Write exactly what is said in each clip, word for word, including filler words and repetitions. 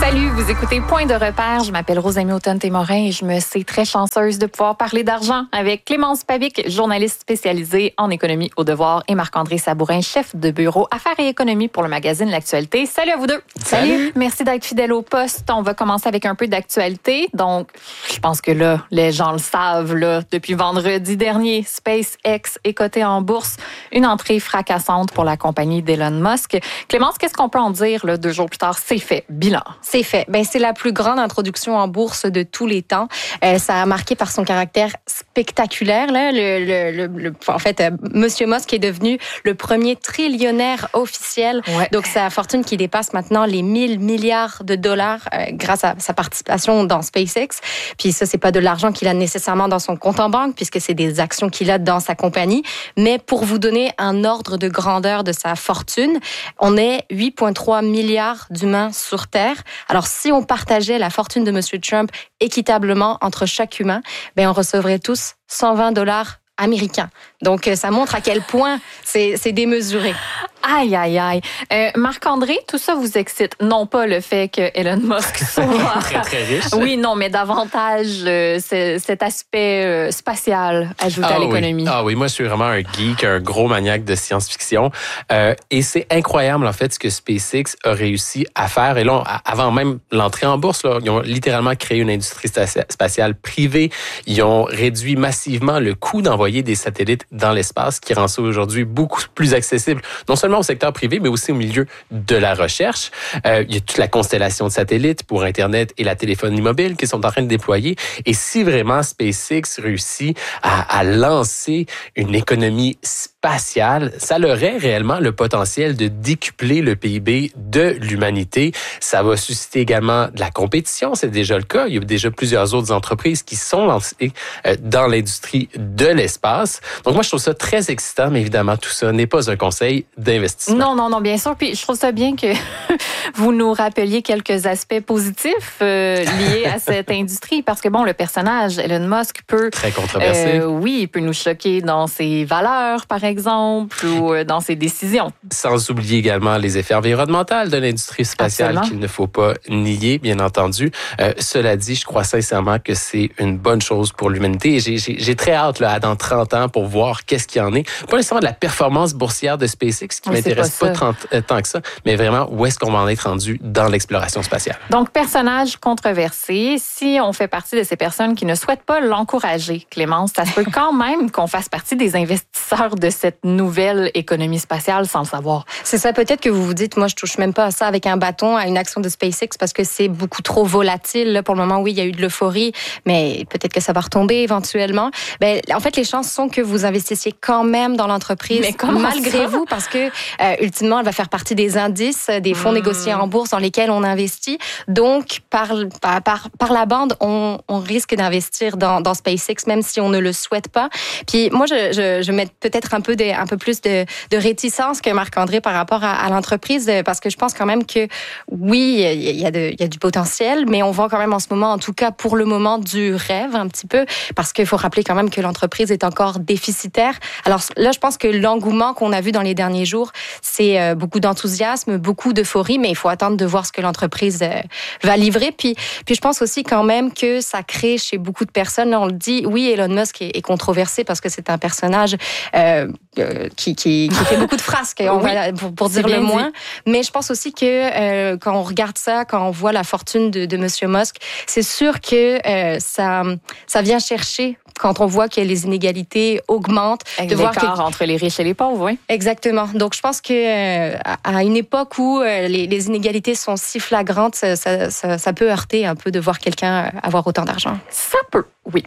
Salut, vous écoutez Point de repère. Je m'appelle Rosamie Automne-Témorin et je me sais très chanceuse de pouvoir parler d'argent avec Clémence Pavic, journaliste spécialisée en économie au devoir, et Marc-André Sabourin, chef de bureau Affaires et économie pour le magazine L'Actualité. Salut à vous deux. Salut. Salut. Merci d'être fidèles au poste. On va commencer avec un peu d'actualité. Donc, je pense que là, les gens le savent, là, depuis vendredi dernier, SpaceX est coté en bourse. Une entrée fracassante pour la compagnie d'Elon Musk. Clémence, qu'est-ce qu'on peut en dire là, deux jours plus tard? C'est fait. Bilan. C'est fait. Ben, c'est la plus grande introduction en bourse de tous les temps. Euh, ça a marqué par son caractère spectaculaire. Là. Le, le, le, le, en fait, euh, Monsieur Musk est devenu le premier trillionnaire officiel. Ouais. Donc, sa fortune qui dépasse maintenant les mille milliards de dollars euh, grâce à sa participation dans SpaceX. Puis ça, c'est pas de l'argent qu'il a nécessairement dans son compte en banque, puisque c'est des actions qu'il a dans sa compagnie. Mais pour vous donner un ordre de grandeur de sa fortune, on est huit virgule trois milliards d'humains sur Terre. Alors, si on partageait la fortune de Monsieur Trump équitablement entre chaque humain, ben on recevrait tous cent vingt dollars américains. Donc, ça montre à quel point c'est, c'est démesuré. Aïe, aïe, aïe. Euh, Marc-André, tout ça vous excite? Non pas le fait que Elon Musk soit... très, très riche. Oui, non, mais davantage euh, cet aspect euh, spatial ajouté ah, à l'économie. Oui. Ah oui, moi, je suis vraiment un geek, un gros maniaque de science-fiction. Euh, et c'est incroyable, en fait, ce que SpaceX a réussi à faire. Et là, avant même l'entrée en bourse, là, ils ont littéralement créé une industrie spatiale privée. Ils ont réduit massivement le coût d'envoyer des satellites dans l'espace, qui rend ça aujourd'hui beaucoup plus accessible, non seulement au secteur privé, mais aussi au milieu de la recherche. Euh, il y a toute la constellation de satellites pour Internet et la téléphonie mobile qui sont en train de déployer. Et si vraiment SpaceX réussit à, à lancer une économie spatiale, ça aurait réellement le potentiel de décupler le P I B de l'humanité. Ça va susciter également de la compétition, c'est déjà le cas. Il y a déjà plusieurs autres entreprises qui sont lancées dans l'industrie de l'espace. Donc moi, je trouve ça très excitant, mais évidemment, tout ça n'est pas un conseil d'investissement. Non, non, non, bien sûr. Puis je trouve ça bien que vous nous rappeliez quelques aspects positifs euh, liés à cette industrie, parce que bon, le personnage Elon Musk peut... Très controversé. Euh, oui, il peut nous choquer dans ses valeurs, par exemple, ou euh, dans ses décisions. Sans oublier également les effets environnementaux de l'industrie spatiale. Absolument. Qu'il ne faut pas nier, bien entendu. Euh, cela dit, je crois sincèrement que c'est une bonne chose pour l'humanité. Et j'ai, j'ai, j'ai très hâte, là, dans trente ans, pour voir qu'est-ce qu'il y en est. Pas nécessairement de la performance boursière de SpaceX, qui oui, m'intéresse pas, pas trente, euh, tant que ça, mais vraiment, où est-ce qu'on va en être rendu dans l'exploration spatiale. Donc, personnage controversé. Si on fait partie de ces personnes qui ne souhaitent pas l'encourager, Clémence, ça se peut quand même qu'on fasse partie des investisseurs de cette nouvelle économie spatiale sans le savoir. C'est ça, peut-être que vous vous dites, moi, je touche même pas à ça avec un bâton, à une action de SpaceX, parce que c'est beaucoup trop volatile. Là, pour le moment, oui, il y a eu de l'euphorie, mais peut-être que ça va retomber éventuellement. Ben, en fait, les chances sont que vous investissiez quand même dans l'entreprise, malgré ça? vous, parce que, euh, ultimement, elle va faire partie des indices, des fonds mmh. négociés en bourse dans lesquels on investit. Donc, par, par, par, par la bande, on, on risque d'investir dans, dans SpaceX, même si on ne le souhaite pas. Puis, moi, je, je, je mets peut-être un peu, de, un peu plus de, de réticence que Marc-André par rapport à, à l'entreprise, parce que je pense quand même que, oui, il y a, de, il y a du potentiel, mais on voit quand même en ce moment, en tout cas pour le moment, du rêve un petit peu, parce qu'il faut rappeler quand même que l'entreprise est encore déficitaire. Alors là, je pense que l'engouement qu'on a vu dans les derniers jours, c'est beaucoup d'enthousiasme, beaucoup d'euphorie, mais il faut attendre de voir ce que l'entreprise va livrer. Puis, puis je pense aussi quand même que ça crée chez beaucoup de personnes, là, on le dit, oui, Elon Musk est, est controversé parce que c'est un personnage euh, qui, qui, qui fait beaucoup de frasques, on oui, va, pour, pour dire le moins. Dit. Mais je pense aussi que euh, quand on regarde ça, quand on voit la fortune de, de Monsieur Musk, c'est sûr que euh, ça, ça vient chercher quand on voit que les inégalités augmentent. De voir l'écart que... entre les riches et les pauvres, oui. Exactement. Donc, je pense que euh, à une époque où euh, les, les inégalités sont si flagrantes, ça, ça, ça, ça peut heurter un peu de voir quelqu'un avoir autant d'argent. Ça peut, oui.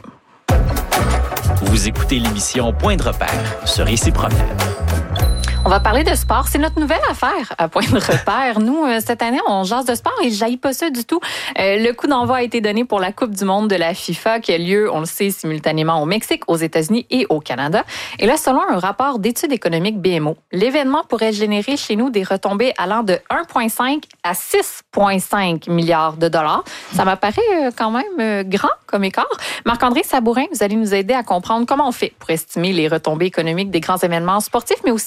Vous écoutez l'émission Point de repère sur Réciproque. On va parler de sport. C'est notre nouvelle affaire à Point de repère. Nous, cette année, on jase de sport et je jaillis pas ça du tout. Euh, le coup d'envoi a été donné pour la Coupe du monde de la FIFA qui a lieu, on le sait, simultanément au Mexique, aux États-Unis et au Canada. Et là, selon un rapport d'études économiques B M O, l'événement pourrait générer chez nous des retombées allant de un virgule cinq à six virgule cinq milliards de dollars. Ça m'apparaît quand même grand comme écart. Marc-André Sabourin, vous allez nous aider à comprendre comment on fait pour estimer les retombées économiques des grands événements sportifs, mais aussi culturels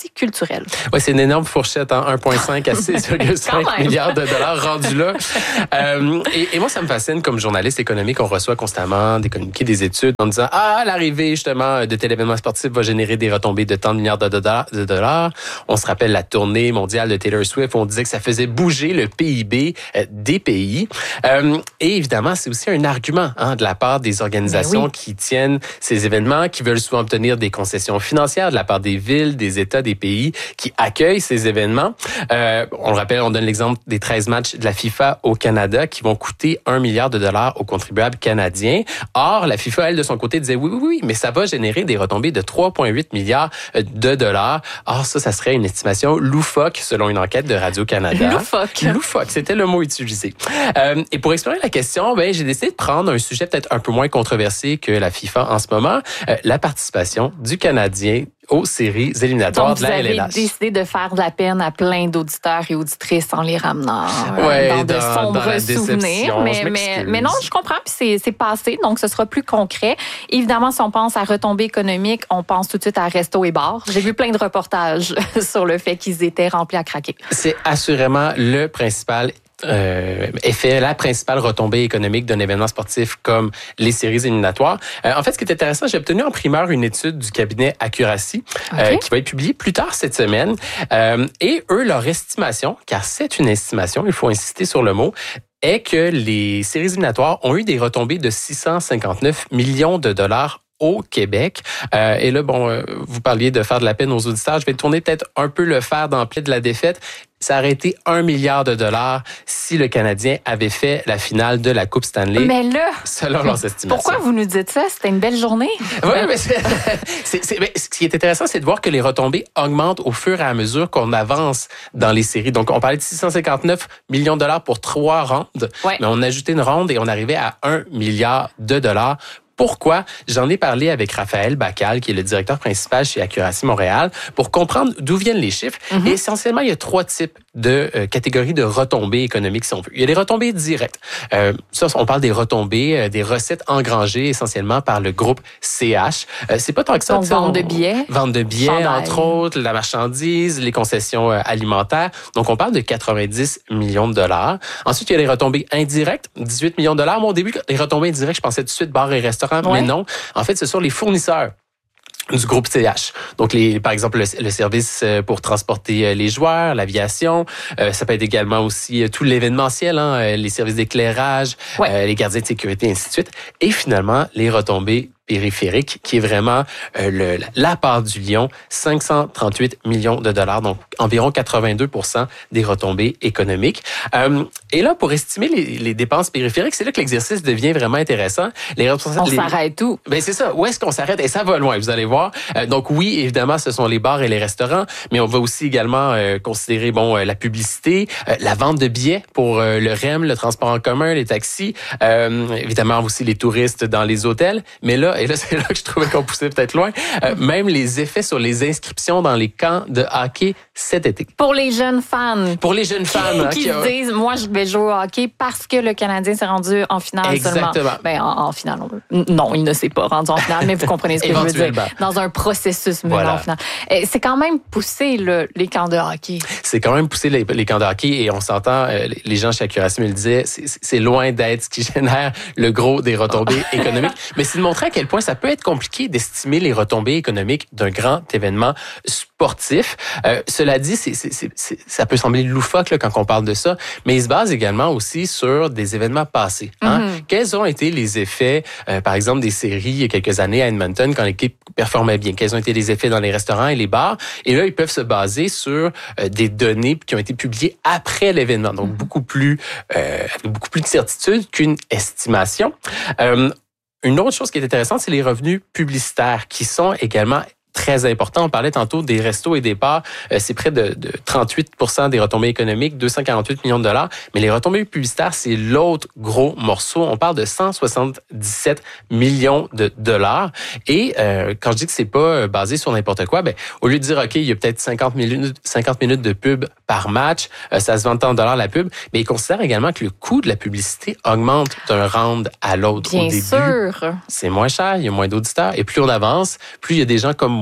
culturel. Oui, c'est une énorme fourchette, hein, un virgule cinq à six virgule cinq milliards de dollars rendus là. Euh, et, et moi, ça me fascine comme journaliste économique, on reçoit constamment des communiqués, des études en disant « Ah, l'arrivée justement de tel événement sportif va générer des retombées de tant de milliards de dollars. De dollars. » On se rappelle la tournée mondiale de Taylor Swift, on disait que ça faisait bouger le P I B euh, des pays. Euh, et évidemment, c'est aussi un argument hein, de la part des organisations oui. qui tiennent ces événements, qui veulent souvent obtenir des concessions financières de la part des villes, des États, des pays qui accueillent ces événements. Euh, on le rappelle, on donne l'exemple des treize matchs de la FIFA au Canada qui vont coûter un milliard de dollars aux contribuables canadiens. Or, la FIFA, elle, de son côté, disait oui, oui, oui, mais ça va générer des retombées de trois virgule huit milliards de dollars. Or, ça, ça serait une estimation loufoque selon une enquête de Radio-Canada. Loufoque. Loufoque, c'était le mot utilisé. Euh, et pour explorer la question, ben, j'ai décidé de prendre un sujet peut-être un peu moins controversé que la FIFA en ce moment, euh, la participation du Canadien aux séries éliminatoires Donc, de la L N H. vous avez décidé de faire de la peine à plein d'auditeurs et auditrices en les ramenant ouais, dans, dans de sombres dans souvenirs. Mais, mais, mais non, je comprends, puis c'est, c'est passé, donc ce sera plus concret. Évidemment, si on pense à retombées économiques, on pense tout de suite à resto et bar. J'ai vu plein de reportages sur le fait qu'ils étaient remplis à craquer. C'est assurément le principal Euh, effet, la principale retombée économique d'un événement sportif comme les séries éliminatoires. Euh, en fait, ce qui est intéressant, j'ai obtenu en primeur une étude du cabinet Accuracy okay. euh, qui va être publiée plus tard cette semaine. Euh, et eux, leur estimation, car c'est une estimation, il faut insister sur le mot, est que les séries éliminatoires ont eu des retombées de six cent cinquante-neuf millions de dollars au Québec. Euh, et là, bon, euh, vous parliez de faire de la peine aux auditeurs. Je vais tourner peut-être un peu le fer dans le pied de la défaite. Ça aurait été un milliard de dollars si le Canadien avait fait la finale de la Coupe Stanley. Mais là, selon leurs estimations. Pourquoi vous nous dites ça? C'était une belle journée. Oui, mais, c'est, c'est, c'est, mais ce qui est intéressant, c'est de voir que les retombées augmentent au fur et à mesure qu'on avance dans les séries. Donc, on parlait de six cent cinquante-neuf millions de dollars pour trois rondes, ouais. mais on a ajouté une ronde et on arrivait à un milliard de dollars. Pourquoi? J'en ai parlé avec Raphaël Bacal, qui est le directeur principal chez Accuracy Montréal, pour comprendre d'où viennent les chiffres. Mm-hmm. Et essentiellement, il y a trois types de euh, catégories de retombées économiques, si on veut. Il y a les retombées directes. Euh, ça, on parle des retombées, euh, des recettes engrangées essentiellement par le groupe C H. Euh, c'est pas tant que ça. Donc, vente de billets. Vente de billets, chandail. Entre autres, la marchandise, les concessions euh, alimentaires. Donc, on parle de quatre-vingt-dix millions de dollars. Ensuite, il y a les retombées indirectes, dix-huit millions de dollars. Moi, au début, les retombées indirectes, je pensais tout de suite bars et restaurants. Ouais. Mais non, en fait, ce sont les fournisseurs du groupe C H. Donc, les, par exemple, le, le service pour transporter les joueurs, l'aviation. Euh, ça peut être également aussi tout l'événementiel, hein, les services d'éclairage, ouais. euh, les gardiens de sécurité, ainsi de suite. Et finalement, les retombées périphérique, qui est vraiment euh, le, la part du lion, cinq cent trente-huit millions de dollars, donc environ quatre-vingt-deux pour cent des retombées économiques. Euh, et là, pour estimer les, les dépenses périphériques, c'est là que l'exercice devient vraiment intéressant. Les on les, s'arrête où? Ben c'est ça. Où est-ce qu'on s'arrête? Et ça va loin, vous allez voir. Euh, donc oui, évidemment, ce sont les bars et les restaurants, mais on va aussi également euh, considérer bon euh, la publicité, euh, la vente de billets pour euh, le R E M, le transport en commun, les taxis, euh, évidemment aussi les touristes dans les hôtels. Mais là, et là, c'est là que je trouvais qu'on poussait peut-être loin, euh, même les effets sur les inscriptions dans les camps de hockey cet été. Pour les jeunes fans. Pour les jeunes fans. qui se disent, moi, je vais jouer au hockey parce que le Canadien s'est rendu en finale Exactement. seulement. Ben, en, en finale, non, il ne s'est pas rendu en finale, mais vous comprenez ce que je veux dire. Dans un processus, mais voilà. En finale. C'est quand même poussé, le, les camps de hockey. C'est quand même poussé les, les camps de hockey et on s'entend, euh, les gens chez Accuracy me le disaient, c'est, c'est loin d'être ce qui génère le gros des retombées oh. économiques. Mais c'est de montrer à quel point ça peut être compliqué d'estimer les retombées économiques d'un grand événement sportif. Euh, cela dit, c'est, c'est, c'est, c'est, ça peut sembler loufoque là, quand on parle de ça, mais il se base également aussi sur des événements passés. Hein? Mm-hmm. Quels ont été les effets, euh, par exemple, des séries il y a quelques années à Edmonton quand l'équipe performait bien? Quels ont été les effets dans les restaurants et les bars? Et là, ils peuvent se baser sur euh, des données qui ont été publiées après l'événement, donc mm-hmm. beaucoup plus, euh, avec beaucoup plus de certitude qu'une estimation. Euh, Une autre chose qui est intéressante, c'est les revenus publicitaires qui sont également très importants. On parlait tantôt des restos et des bars. Euh, c'est près de, de trente-huit pour cent des retombées économiques, deux cent quarante-huit millions de dollars. Mais les retombées publicitaires, c'est l'autre gros morceau. On parle de cent soixante-dix-sept millions de dollars. Et euh, quand je dis que c'est pas basé sur n'importe quoi, ben au lieu de dire, OK, il y a peut-être cinquante minutes, cinquante minutes de pub par match, euh, ça se vend tant de dollars la pub, mais ils considèrent également que le coût de la publicité augmente d'un round à l'autre. Bien au début, sûr. C'est moins cher, il y a moins d'auditeurs. Et plus on avance, plus il y a des gens comme moi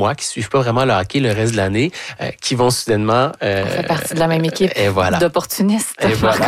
moi, qui suivent pas vraiment le hockey le reste de l'année, euh, qui vont soudainement... Euh, On fait partie de la même équipe et voilà. d'opportunistes. Et voilà.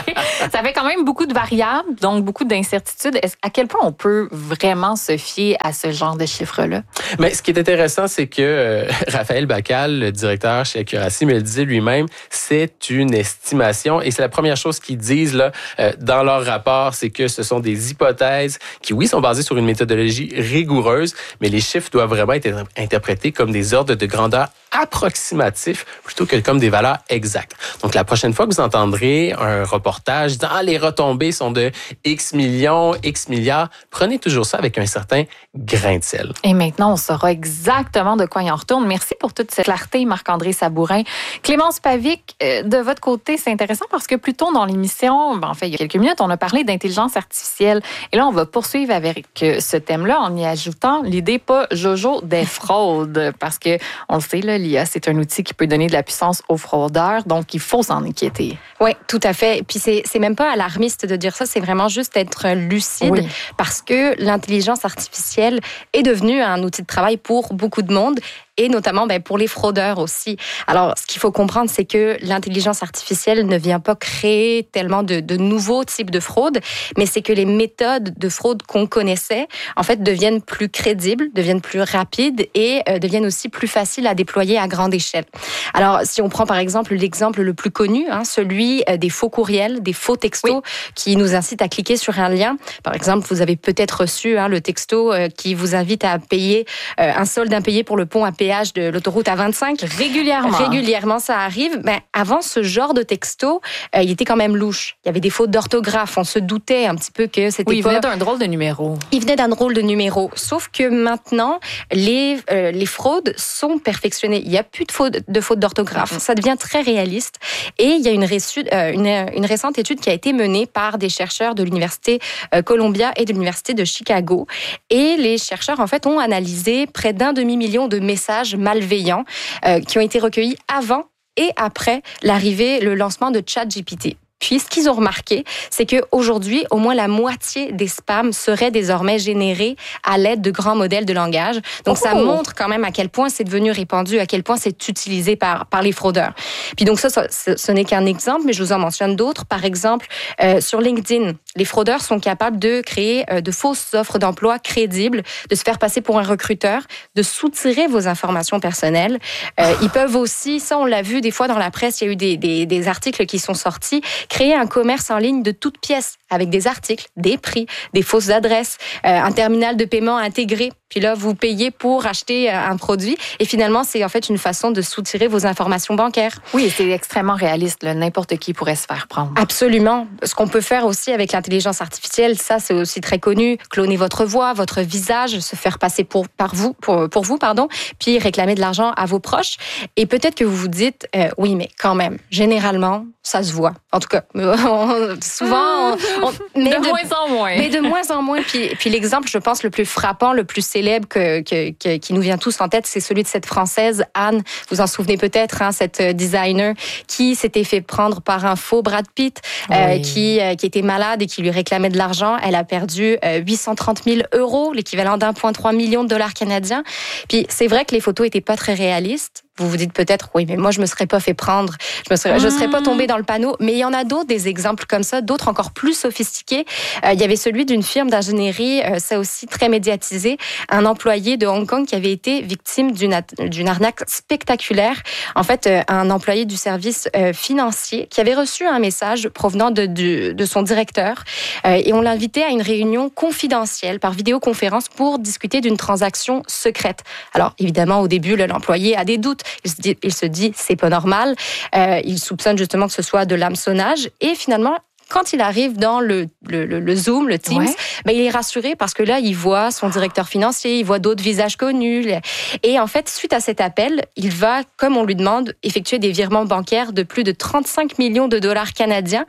Ça fait quand même beaucoup de variables, donc beaucoup d'incertitudes. Est-ce, à quel point on peut vraiment se fier à ce genre de chiffres-là? Mais ce qui est intéressant, c'est que euh, Raphaël Bacal, le directeur chez Accuracy, me le disait lui-même, c'est une estimation et c'est la première chose qu'ils disent là euh, dans leur rapport, c'est que ce sont des hypothèses qui, oui, sont basées sur une méthodologie rigoureuse, mais les chiffres doivent vraiment être interprétés comme des ordres de grandeur approximatifs plutôt que comme des valeurs exactes. Donc, la prochaine fois que vous entendrez un reportage disant ah, les retombées sont de X millions, X milliards, prenez toujours ça avec un certain grain de sel. Et maintenant, on saura exactement de quoi il en retourne. Merci pour toute cette clarté, Marc-André Sabourin. Clémence Pavic, de votre côté, c'est intéressant parce que plus tôt dans l'émission, ben, en fait, il y a quelques minutes, on a parlé d'intelligence artificielle. Et là, on va poursuivre avec ce thème-là en y ajoutant l'idée pas Jojo des fraudes. Parce que, on le sait, là, l'I A, c'est un outil qui peut donner de la puissance aux fraudeurs. Donc, il faut s'en inquiéter. Oui, tout à fait. Puis, c'est, c'est même pas alarmiste de dire ça. C'est vraiment juste être lucide. Oui. Parce que l'intelligence artificielle est devenue un outil de travail pour beaucoup de monde. Et notamment ben, pour les fraudeurs aussi. Alors, ce qu'il faut comprendre, c'est que l'intelligence artificielle ne vient pas créer tellement de, de nouveaux types de fraude, mais c'est que les méthodes de fraude qu'on connaissait, en fait, deviennent plus crédibles, deviennent plus rapides et euh, deviennent aussi plus faciles à déployer à grande échelle. Alors, si on prend par exemple l'exemple le plus connu, hein, celui des faux courriels, des faux textos oui. qui nous incitent à cliquer sur un lien. Par exemple, vous avez peut-être reçu hein, le texto euh, qui vous invite à payer euh, un solde impayé pour le pont à payer de l'autoroute A vingt-cinq. Régulièrement. Régulièrement, ça arrive. Ben, avant, ce genre de texto, euh, il était quand même louche. Il y avait des fautes d'orthographe. On se doutait un petit peu que c'était oui, il pas... venait d'un drôle de numéro. Il venait d'un drôle de numéro. Sauf que maintenant, les, euh, les fraudes sont perfectionnées. Il n'y a plus de fautes de faute d'orthographe. Mm-hmm. Ça devient très réaliste. Et il y a une, récu... euh, une, une récente étude qui a été menée par des chercheurs de l'Université euh, Columbia et de l'Université de Chicago. Et les chercheurs, en fait, ont analysé près d'un demi-million de messages malveillants euh, qui ont été recueillis avant et après l'arrivée, le lancement de ChatGPT. Puis, ce qu'ils ont remarqué, c'est qu'aujourd'hui, au moins la moitié des spams seraient désormais générés à l'aide de grands modèles de langage. Donc, oh, ça montre quand même à quel point c'est devenu répandu, à quel point c'est utilisé par, par les fraudeurs. Puis donc, ça, ça ce, ce n'est qu'un exemple, mais je vous en mentionne d'autres. Par exemple, euh, sur LinkedIn, les fraudeurs sont capables de créer euh, de fausses offres d'emploi crédibles, de se faire passer pour un recruteur, de soutirer vos informations personnelles. Euh, ils peuvent aussi, ça on l'a vu des fois dans la presse, il y a eu des, des, des articles qui sont sortis, créer un commerce en ligne de toutes pièces avec des articles, des prix, des fausses adresses, euh, un terminal de paiement intégré. Puis là, vous payez pour acheter un produit. Et finalement, c'est en fait une façon de soutirer vos informations bancaires. Oui, c'est extrêmement réaliste. Là. N'importe qui pourrait se faire prendre. Absolument. Ce qu'on peut faire aussi avec l'intelligence artificielle, ça, c'est aussi très connu. Cloner votre voix, votre visage, se faire passer pour, par vous, pour, pour vous, pardon, puis réclamer de l'argent à vos proches. Et peut-être que vous vous dites, euh, oui, mais quand même, généralement, ça se voit. En tout cas, on, souvent, on, on, mais de, de moins en moins. Mais de moins en moins. Puis, puis l'exemple, je pense, le plus frappant, le plus célèbre, Que, que, que, qui nous vient tous en tête, c'est celui de cette Française, Anne, vous en souvenez peut-être, hein, cette designer qui s'était fait prendre par un faux Brad Pitt, oui. euh, qui, euh, qui était malade et qui lui réclamait de l'argent. Elle a perdu euh, huit cent trente mille euros, l'équivalent d'un virgule trois million de dollars canadiens. Puis c'est vrai que les photos étaient pas très réalistes. Vous vous dites peut-être, oui, mais moi, je me serais pas fait prendre, je me serais, mmh. je serais pas tombée dans le panneau. Mais il y en a d'autres, des exemples comme ça, d'autres encore plus sophistiqués. Euh, il y avait celui d'une firme d'ingénierie, euh, ça aussi très médiatisé, un employé de Hong Kong qui avait été victime d'une, d'une arnaque spectaculaire. En fait, euh, un employé du service euh, financier qui avait reçu un message provenant de, de, de son directeur euh, et on l'invitait à une réunion confidentielle par vidéoconférence pour discuter d'une transaction secrète. Alors, évidemment, au début, là, l'employé a des doutes. Il se dit, il se dit c'est pas normal. Euh, il soupçonne justement que ce soit de l'hameçonnage. Et finalement, quand il arrive dans le, le, le, le Zoom, le Teams, ouais. ben, il est rassuré parce que là, il voit son directeur financier, il voit d'autres visages connus. Et en fait, suite à cet appel, il va, comme on lui demande, effectuer des virements bancaires de plus de trente-cinq millions de dollars canadiens.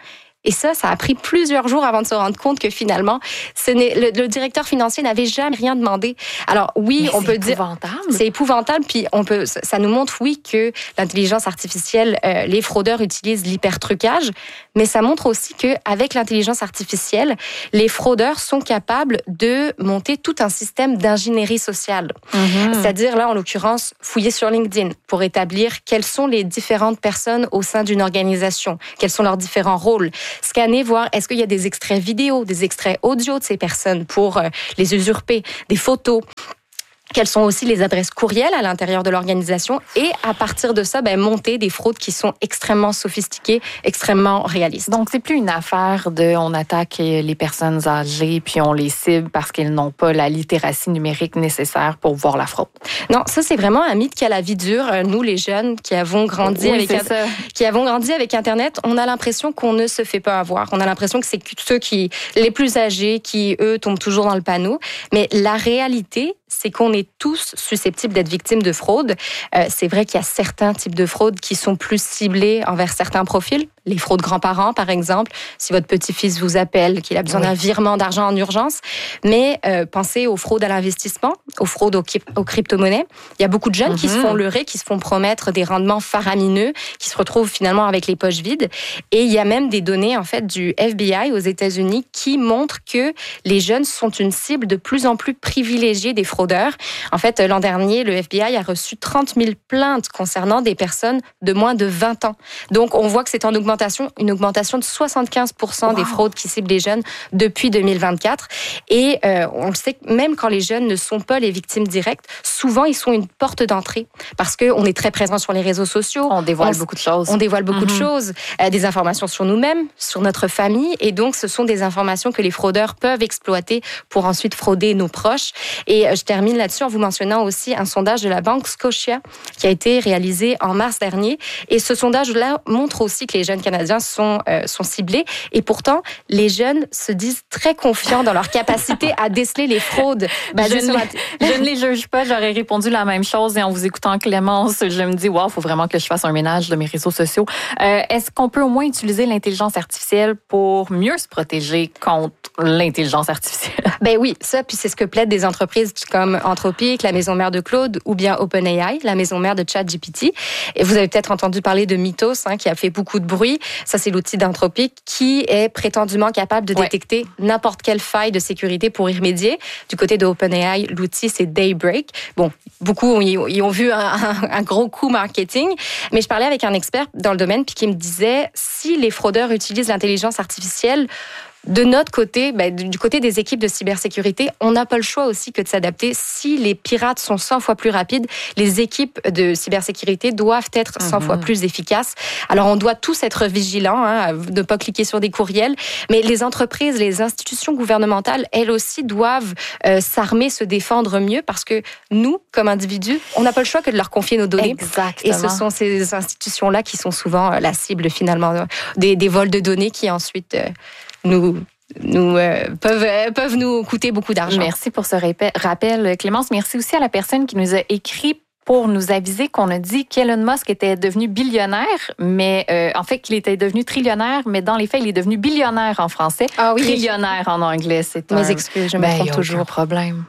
Et ça, ça a pris plusieurs jours avant de se rendre compte que finalement, ce n'est, le, le directeur financier n'avait jamais rien demandé. Alors oui, Mais on peut dire... C'est épouvantable. C'est épouvantable, puis on peut, ça nous montre, oui, que l'intelligence artificielle, euh, les fraudeurs utilisent l'hypertrucage, mais ça montre aussi qu'avec l'intelligence artificielle, les fraudeurs sont capables de monter tout un système d'ingénierie sociale. Mm-hmm. C'est-à-dire, là, en l'occurrence, fouiller sur LinkedIn pour établir quelles sont les différentes personnes au sein d'une organisation, quels sont leurs différents rôles. Scanner, voir est-ce qu'il y a des extraits vidéo, des extraits audio de ces personnes pour euh, les usurper, des photos. Quelles sont aussi les adresses courriels à l'intérieur de l'organisation et à partir de ça, ben, monter des fraudes qui sont extrêmement sophistiquées, extrêmement réalistes. Donc, c'est plus une affaire de on attaque les personnes âgées puis on les cible parce qu'elles n'ont pas la littératie numérique nécessaire pour voir la fraude. Non, ça, c'est vraiment un mythe qui a la vie dure. Nous, les jeunes qui avons grandi, oui, avec, un... qui avons grandi avec Internet, on a l'impression qu'on ne se fait pas avoir. On a l'impression que c'est ceux qui, les plus âgés qui, eux, tombent toujours dans le panneau. Mais la réalité, c'est qu'on est tous susceptibles d'être victimes de fraude. Euh, c'est vrai qu'il y a certains types de fraudes qui sont plus ciblés envers certains profils. Les fraudes grands-parents, par exemple, si votre petit-fils vous appelle, qu'il a besoin oui. d'un virement d'argent en urgence. Mais euh, pensez aux fraudes à l'investissement, aux fraudes aux, aux crypto-monnaies. Il y a beaucoup de jeunes mm-hmm. qui se font leurrer, qui se font promettre des rendements faramineux, qui se retrouvent finalement avec les poches vides. Et il y a même des données en fait du F B I aux États-Unis qui montrent que les jeunes sont une cible de plus en plus privilégiée des fraudeurs. En fait, l'an dernier, le F B I a reçu trente mille plaintes concernant des personnes de moins de vingt ans. Donc, on voit que c'est en augmentation, une augmentation de soixante-quinze pour cent wow. des fraudes qui ciblent les jeunes depuis deux mille vingt-quatre. Et euh, on le sait, même quand les jeunes ne sont pas les victimes directes, souvent, ils sont une porte d'entrée parce qu'on est très présent sur les réseaux sociaux. On dévoile on, beaucoup de choses. On dévoile beaucoup mm-hmm. de choses, euh, des informations sur nous-mêmes, sur notre famille. Et donc, ce sont des informations que les fraudeurs peuvent exploiter pour ensuite frauder nos proches. Et euh, je termine là-dessus en vous mentionnant aussi un sondage de la Banque Scotia qui a été réalisé en mars dernier. Et ce sondage-là montre aussi que les jeunes Canadiens sont, euh, sont ciblés. Et pourtant, les jeunes se disent très confiants dans leur capacité à déceler les fraudes. Ben, je, ne les, je ne les juge pas. J'aurais répondu la même chose. Et en vous écoutant, Clémence, je me dis, wow, il faut vraiment que je fasse un ménage de mes réseaux sociaux. Euh, est-ce qu'on peut au moins utiliser l'intelligence artificielle pour mieux se protéger contre l'intelligence artificielle? Ben oui, ça, puis c'est ce que plaident des entreprises comme Anthropic, la maison mère de Claude, ou bien OpenAI, la maison mère de ChatGPT. Et vous avez peut-être entendu parler de Mythos, hein, qui a fait beaucoup de bruit. Ça, c'est l'outil d'Anthropic qui est prétendument capable de ouais. détecter n'importe quelle faille de sécurité pour y remédier. Du côté de OpenAI, l'outil, c'est Daybreak. Bon, beaucoup y ont vu un, un, un gros coup marketing, mais je parlais avec un expert dans le domaine puis qui me disait, si les fraudeurs utilisent l'intelligence artificielle, de notre côté, ben, du côté des équipes de cybersécurité, on n'a pas le choix aussi que de s'adapter. Si les pirates sont cent fois plus rapides, les équipes de cybersécurité doivent être cent mm-hmm. fois plus efficaces. Alors, on doit tous être vigilants, hein, de ne pas cliquer sur des courriels. Mais les entreprises, les institutions gouvernementales, elles aussi doivent euh, s'armer, se défendre mieux parce que nous, comme individus, on n'a pas le choix que de leur confier nos données. Exactement. Et ce sont ces institutions-là qui sont souvent la cible, finalement, des, des vols de données qui ensuite... Euh, nous, nous euh, peuvent, euh, peuvent nous coûter beaucoup d'argent. Merci pour ce rappel, Clémence. Merci aussi à la personne qui nous a écrit pour nous aviser qu'on a dit qu'Elon Musk était devenu billionnaire, mais euh, en fait qu'il était devenu trillionnaire, mais dans les faits, il est devenu billionnaire en français. Ah oui, trillionnaire en anglais, c'est un... Mes excuses, je me ben, trompe toujours. Aucun problème.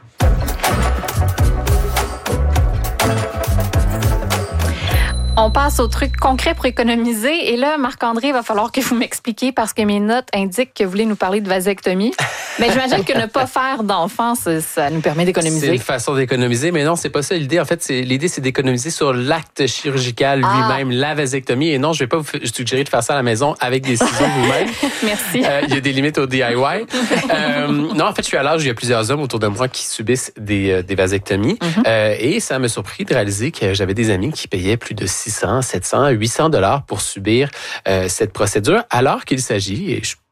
On passe au truc concret pour économiser. Et là, Marc-André, il va falloir que vous m'expliquiez parce que mes notes indiquent que vous voulez nous parler de vasectomie. Mais j'imagine que ne pas faire d'enfants, ça, ça nous permet d'économiser. C'est une façon d'économiser, mais non, c'est pas ça l'idée. En fait, c'est, l'idée, c'est d'économiser sur l'acte chirurgical ah. lui-même, la vasectomie. Et non, je vais pas vous suggérer de faire ça à la maison avec des ciseaux vous-même. Merci. Euh, il y a des limites au D I Y. euh, non, en fait, je suis à l'âge où il y a plusieurs hommes autour de moi qui subissent des, des vasectomies. Mm-hmm. Euh, et ça m'a surpris de réaliser que j'avais des amis qui payaient plus de six cents, sept cents, huit cents dollars pour subir euh, cette procédure, alors qu'il s'agit, et je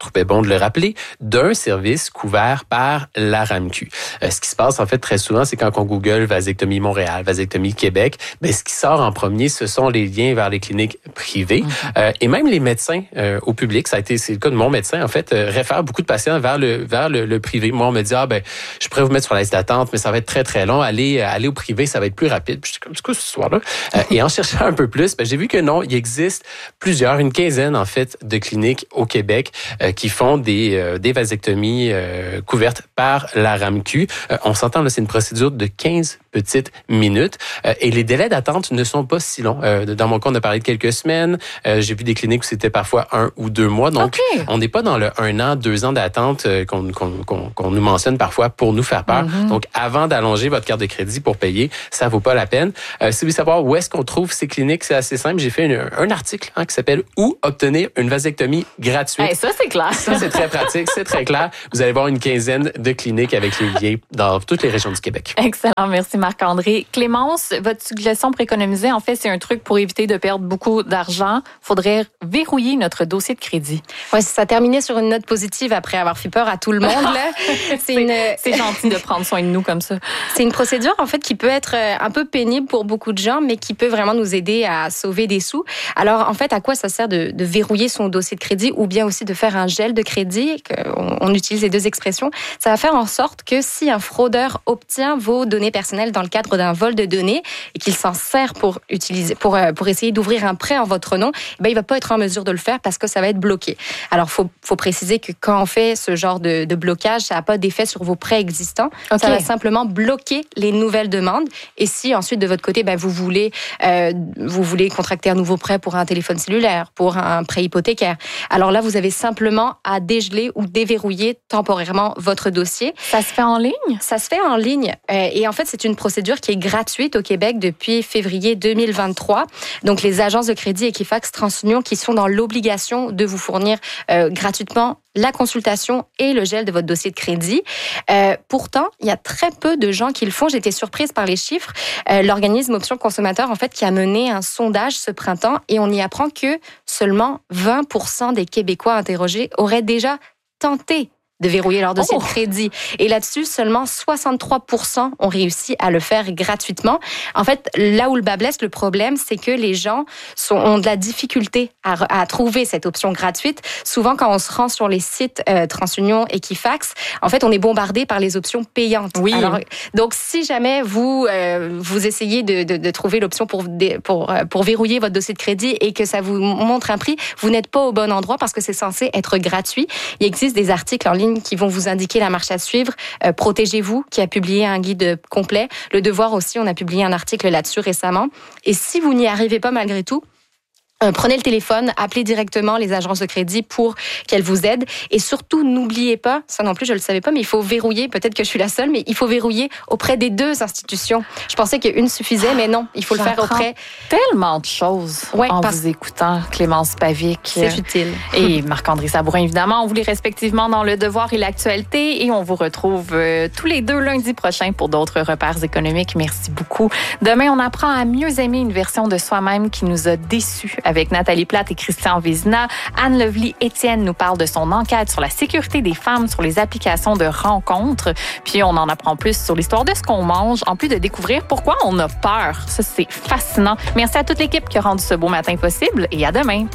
trouvais bon de le rappeler, d'un service couvert par la R A M Q. Euh, ce qui se passe, en fait, très souvent, c'est quand on Google vasectomie Montréal, vasectomie Québec, ben, ce qui sort en premier, ce sont les liens vers les cliniques privées. Mm-hmm. Euh, et même les médecins euh, au public, ça a été, c'est le cas de mon médecin, en fait, euh, réfère beaucoup de patients vers le, vers le, le privé. Moi, on me dit, ah, ben, je pourrais vous mettre sur la liste d'attente, mais ça va être très, très long. Allez, aller au privé, ça va être plus rapide. Puis, je suis comme, du coup, ce soir-là. Euh, et en cherchant un peu plus, ben, j'ai vu que non, il existe plusieurs, une quinzaine, en fait, de cliniques au Québec euh, qui font des, euh, des vasectomies euh, couvertes par la R A M Q. Euh, on s'entend, là, c'est une procédure de quinze petites minutes. Euh, et les délais d'attente ne sont pas si longs. Euh, dans mon cas, on a parlé de quelques semaines. Euh, j'ai vu des cliniques où c'était parfois un ou deux mois. Donc, okay. on n'est pas dans le un an, deux ans d'attente euh, qu'on, qu'on, qu'on, qu'on nous mentionne parfois pour nous faire peur. Mm-hmm. Donc, avant d'allonger votre carte de crédit pour payer, ça vaut pas la peine. Euh, si vous voulez savoir où est-ce qu'on trouve ces cliniques, c'est assez simple. J'ai fait une, un article hein, qui s'appelle « Où obtenir une vasectomie gratuite ». Hey, ça, c'est clair. Ça, c'est très pratique. C'est très clair. Vous allez voir une quinzaine de cliniques avec les liens dans toutes les régions du Québec. Excellent. Merci, Marc-André. Clémence, votre suggestion pour économiser, en fait, c'est un truc pour éviter de perdre beaucoup d'argent. Il faudrait verrouiller notre dossier de crédit. Oui, ça terminait sur une note positive après avoir fait peur à tout le monde. Là. C'est, c'est, une... c'est gentil de prendre soin de nous comme ça. C'est une procédure, en fait, qui peut être un peu pénible pour beaucoup de gens, mais qui peut vraiment nous aider à sauver des sous. Alors, en fait, à quoi ça sert de, de verrouiller son dossier de crédit ou bien aussi de faire un gel de crédit? On, on utilise les deux expressions. Ça va faire en sorte que si un fraudeur obtient vos données personnelles dans le cadre d'un vol de données et qu'il s'en sert pour utiliser, pour, pour essayer d'ouvrir un prêt en votre nom, ben, il va pas être en mesure de le faire parce que ça va être bloqué. Alors, faut, faut préciser que quand on fait ce genre de, de blocage, ça n'a pas d'effet sur vos prêts existants. Okay. Ça va simplement bloquer les nouvelles demandes. Et si ensuite, de votre côté, ben, vous voulez, euh, vous voulez contracter un nouveau prêt pour un téléphone cellulaire, pour un prêt hypothécaire, alors là, vous avez simplement à dégeler ou déverrouiller temporairement votre dossier. Ça se fait en ligne? Ça se fait en ligne. Euh, et en fait, c'est une procédure qui est gratuite au Québec depuis février deux mille vingt-trois. Donc, les agences de crédit Equifax TransUnion qui sont dans l'obligation de vous fournir euh, gratuitement la consultation et le gel de votre dossier de crédit. Euh, pourtant, il y a très peu de gens qui le font. J'ai été surprise par les chiffres. Euh, l'organisme Options Consommateurs, en fait, qui a mené un sondage ce printemps et on y apprend que seulement vingt pour cent des Québécois interrogés auraient déjà tenté de verrouiller leur dossier oh. de crédit. Et là-dessus, seulement soixante-trois pour cent ont réussi à le faire gratuitement. En fait, là où le bas blesse, le problème, c'est que les gens sont, ont de la difficulté à, à trouver cette option gratuite. Souvent, quand on se rend sur les sites euh, TransUnion, Equifax, en fait, on est bombardé par les options payantes. Oui. Alors, donc, si jamais vous euh, vous essayez de, de, de trouver l'option pour, pour, pour verrouiller votre dossier de crédit et que ça vous montre un prix, vous n'êtes pas au bon endroit parce que c'est censé être gratuit. Il existe des articles en ligne qui vont vous indiquer la marche à suivre. Euh, Protégez-vous, qui a publié un guide complet. Le Devoir aussi, on a publié un article là-dessus récemment. Et si vous n'y arrivez pas malgré tout, Euh, prenez le téléphone, appelez directement les agences de crédit pour qu'elles vous aident. Et surtout, n'oubliez pas, ça non plus je ne le savais pas, mais il faut verrouiller, peut-être que je suis la seule, mais il faut verrouiller auprès des deux institutions. Je pensais qu'une suffisait, mais non, il faut J'apprends le faire auprès... tellement de choses ouais, en parce... vous écoutant, Clémence Pavic. C'est utile. Et Marc-André Sabourin, évidemment. On vous lit respectivement dans Le Devoir et l'Actualité et on vous retrouve euh, tous les deux lundis prochains pour d'autres repères économiques. Merci beaucoup. Demain, on apprend à mieux aimer une version de soi-même qui nous a déçus avec Nathalie Plate et Christian Vézina. Anne Lovely-Étienne nous parle de son enquête sur la sécurité des femmes sur les applications de rencontres. Puis on en apprend plus sur l'histoire de ce qu'on mange, en plus de découvrir pourquoi on a peur. Ça, c'est fascinant. Merci à toute l'équipe qui a rendu ce beau matin possible et à demain.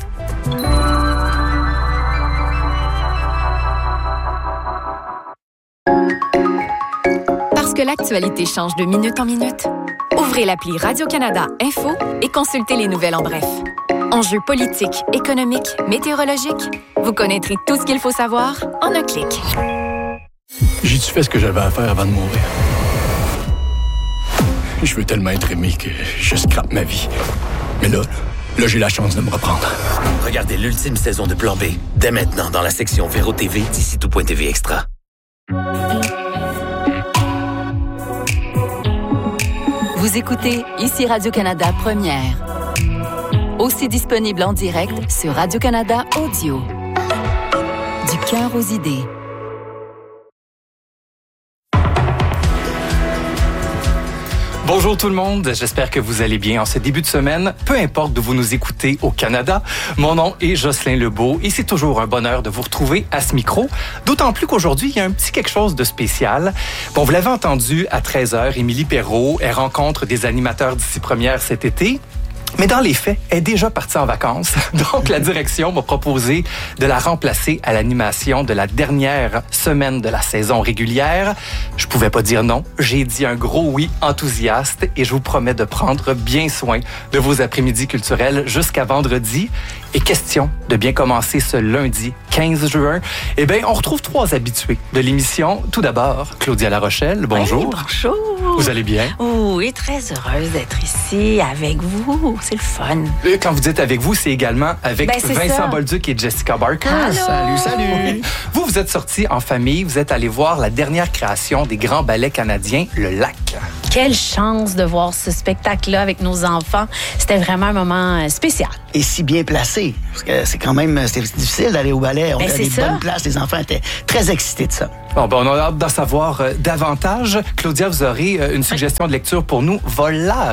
Parce que l'actualité change de minute en minute, ouvrez l'appli Radio-Canada Info et consultez les nouvelles en bref. Enjeux politiques, économiques, météorologiques, vous connaîtrez tout ce qu'il faut savoir en un clic. J'ai-tu fait ce que j'avais à faire avant de mourir? Je veux tellement être aimé que je scrape ma vie. Mais là, là, j'ai la chance de me reprendre. Regardez l'ultime saison de Plan B, dès maintenant dans la section Véro T V d'ici tout point T V Extra. Vous écoutez ici Radio-Canada Première. Aussi disponible en direct sur Radio-Canada Audio. Du cœur aux idées. Bonjour. Bonjour tout le monde, j'espère que vous allez bien en ce début de semaine, peu importe d'où vous nous écoutez au Canada. Mon nom est Jocelyn Lebeau et c'est toujours un bonheur de vous retrouver à ce micro, d'autant plus qu'aujourd'hui, il y a un petit quelque chose de spécial. Bon, vous l'avez entendu, à treize heures, Émilie Perrault, elle rencontre des animateurs d'ici première cet été. Mais dans les faits, elle est déjà partie en vacances. Donc, la direction m'a proposé de la remplacer à l'animation de la dernière semaine de la saison régulière. Je pouvais pas dire non. J'ai dit un gros oui enthousiaste et je vous promets de prendre bien soin de vos après-midi culturels jusqu'à vendredi. Et question de bien commencer ce lundi quinze juin. Eh bien, on retrouve trois habitués de l'émission. Tout d'abord, Claudia Larochelle. Bonjour. Oui, bonjour. Vous allez bien? Oui, très heureuse d'être ici avec vous. C'est le fun. Et quand vous dites avec vous, c'est également avec ben, Vincent ça. Bolduc et Jessica Barker. Allô? Salut, salut. Vous, vous êtes sortis en famille. Vous êtes allés voir la dernière création des grands ballets canadiens, Le Lac. Quelle chance de voir ce spectacle-là avec nos enfants. C'était vraiment un moment spécial. Et si bien placé, parce que c'est quand même c'était difficile d'aller au ballet. On ben, a des ça. bonnes places. Les enfants étaient très excités de ça. Bon, ben, on a hâte d'en savoir euh, davantage. Claudia, vous aurez euh, une suggestion de lecture pour nous, Volare.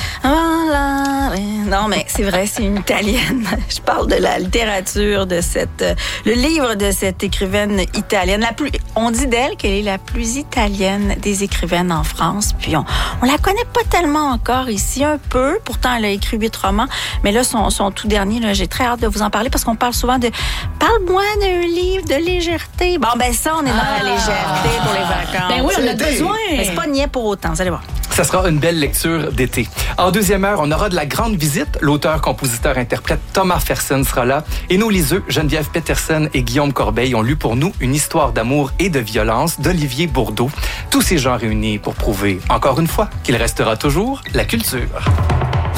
Volare. Non, mais c'est vrai, c'est une italienne. Je parle de la littérature de cette, euh, le livre de cette écrivaine italienne. La plus, on dit d'elle qu'elle est la plus italienne des écrivaines en France. Puis on, on la connaît pas tellement encore ici, un peu. Pourtant, elle a écrit huit romans. Mais là, son, son tout dernier, là, j'ai très hâte de vous en parler parce qu'on parle souvent de parle-moi d'un livre de légèreté. Bon, ben ça, on est dans Ah. la légèreté pour les vacances. Ben oui, on a besoin. Mais c'est pas niais pour autant, vous allez voir. Ça sera une belle lecture d'été. En deuxième heure, on aura de la grande visite. L'auteur, compositeur, interprète Thomas Fersen sera là. Et nos liseux, Geneviève Peterson et Guillaume Corbeil, ont lu pour nous une histoire d'amour et de violence d'Olivier Bourdeau. Tous ces gens réunis pour prouver, encore une fois, qu'il restera toujours la culture.